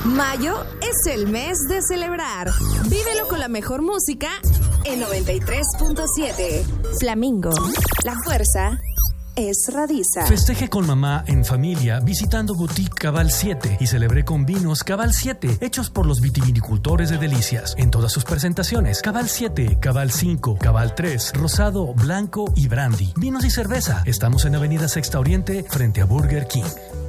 Mayo es el mes de celebrar. Vívelo con la mejor música en 93.7. Flamingo, la fuerza es Radisa. Festeje con mamá en familia visitando Boutique Cabal 7 y celebré con vinos Cabal 7 hechos por los vitivinicultores de Delicias en todas sus presentaciones: Cabal 7, Cabal 5, Cabal 3, rosado, blanco y brandy. Vinos y cerveza. Estamos en Avenida Sexta Oriente frente a Burger King.